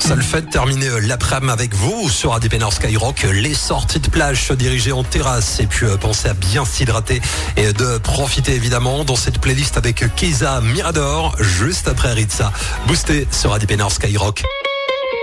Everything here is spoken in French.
Ça le fait de terminer l'après-midi avec vous sur ADP Nord Skyrock. Les sorties de plage se diriger en terrasse et puis pensez à bien s'hydrater et de profiter évidemment dans cette playlist avec Keza Mirador juste après Ritza. Boosté sur ADP Nord Skyrock.